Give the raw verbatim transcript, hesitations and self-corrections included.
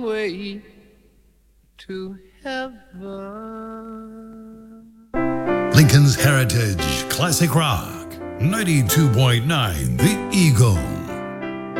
way to heaven. Lincoln's Heritage Classic Rock, ninety-two point nine The Eagle.